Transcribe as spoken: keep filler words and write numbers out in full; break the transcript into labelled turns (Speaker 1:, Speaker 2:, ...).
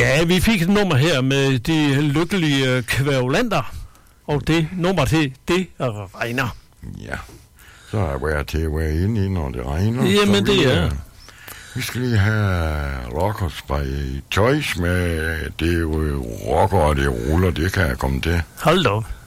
Speaker 1: Ja, vi fik et nummer her med de lykkelige kvævlander, og det nummer til, det regner.
Speaker 2: Ja, så er jeg været til at være inde i, når det regner.
Speaker 1: Jamen, det er...
Speaker 2: Vi skal lige have Rockers by Choice med, det er jo rocker, og det ruller, det kan jeg komme til.
Speaker 1: Hold da op.